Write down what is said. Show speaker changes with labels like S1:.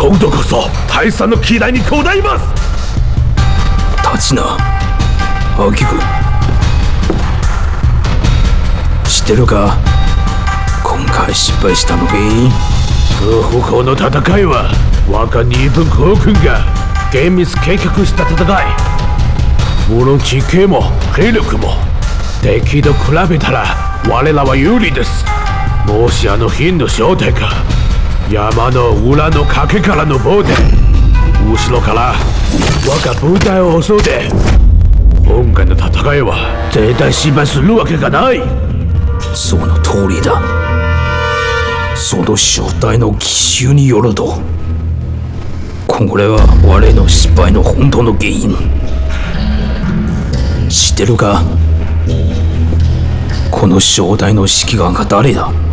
S1: 今度こそ大佐の期待に応えます。
S2: 立ちな、青木君。知ってるか、今回失敗したの原因。
S1: 不法の戦いは我が二分皇軍が厳密計画した戦い。無論地形も兵力も敵と比べたら我らは有利です。もしあの金の正体が山の裏の崖から登って後ろから我が部隊を襲うて、今回の戦いは絶対失敗するわけがない。
S2: その通りだ。その正体の奇襲によると、これは我の失敗の本当の原因。知ってるか、この正体の指揮官が誰だ。